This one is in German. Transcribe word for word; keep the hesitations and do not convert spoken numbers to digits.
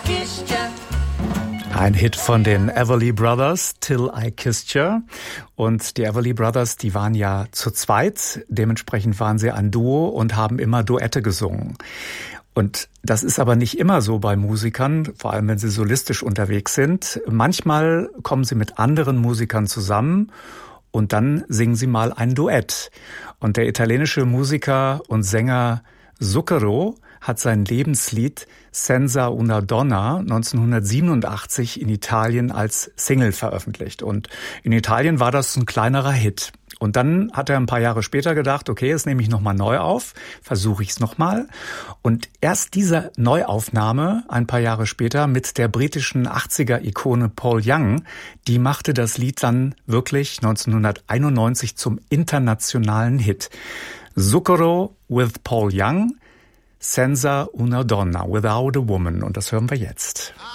kissed ya. Ein Hit von den Everly Brothers, Till I Kissed Ya. Und die Everly Brothers, die waren ja zu zweit. Dementsprechend waren sie ein Duo und haben immer Duette gesungen. Und das ist aber nicht immer so bei Musikern, vor allem wenn sie solistisch unterwegs sind. Manchmal kommen sie mit anderen Musikern zusammen und dann singen sie mal ein Duett. Und der italienische Musiker und Sänger Zucchero hat sein Lebenslied Senza una donna neunzehnhundertsiebenundachtzig in Italien als Single veröffentlicht. Und in Italien war das ein kleinerer Hit. Und dann hat er ein paar Jahre später gedacht, okay, jetzt nehme ich nochmal neu auf, versuche ich es nochmal. Und erst diese Neuaufnahme, ein paar Jahre später, mit der britischen achtziger-Ikone Paul Young, die machte das Lied dann wirklich neunzehnhunderteinundneunzig zum internationalen Hit. Zucchero with Paul Young, Senza una donna, Without a Woman. Und das hören wir jetzt.